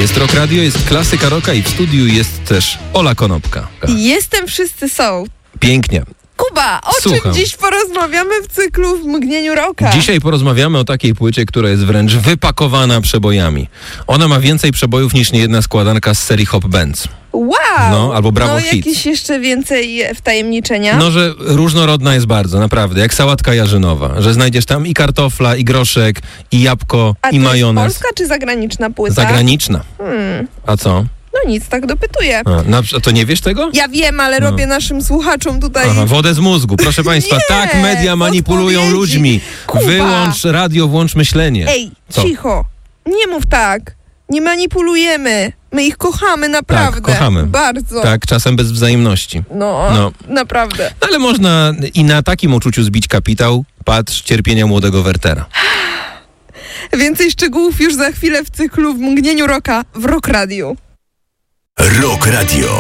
Jest Rock Radio, jest klasyka rocka i w studiu jest też Ola Konopka. Jestem, wszyscy są. Pięknie. Kuba, o Słucham. czym dziś porozmawiamy w cyklu W mgnieniu roka? Dzisiaj porozmawiamy o takiej płycie, która jest wręcz wypakowana przebojami. Ona ma więcej przebojów niż niejedna składanka z serii Hop Bands. Wow! No, albo Bravo Hits. Jakieś jeszcze więcej wtajemniczenia? No, że różnorodna jest bardzo, naprawdę, jak sałatka jarzynowa, że znajdziesz tam i kartofla, i groszek, i jabłko, A i to majonez. jest polska czy zagraniczna płyta? Zagraniczna. A co? No nic, tak dopytuję. A to nie wiesz tego? Ja wiem, ale robię naszym słuchaczom tutaj... Aha, wodę z mózgu. Proszę państwa, Nie, tak media manipulują podpowiedzi. ludźmi. Kuba. Wyłącz radio, włącz myślenie. Ej, Co? cicho. Nie mów tak. Nie manipulujemy. My ich kochamy naprawdę. Tak, kochamy. Bardzo. Tak, czasem bez wzajemności. No, naprawdę. Ale można i na takim uczuciu zbić kapitał. Patrz, cierpienia młodego Wertera. Więcej szczegółów już za chwilę w cyklu W mgnieniu roka w Rock Radio. Rock Radio.